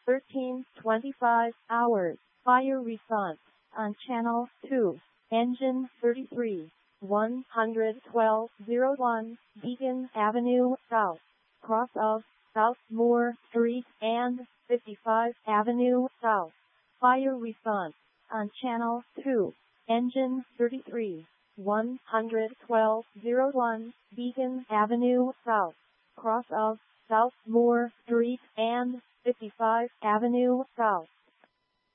13:25 hours. Fire response on channel 2. Engine 33. 11201 Beacon Avenue South. Cross of South Moore Street and 55 Avenue South. Fire response on channel 2. Engine 33. 11201 Beacon Avenue South. Cross of South Moore Street and 55 Avenue South.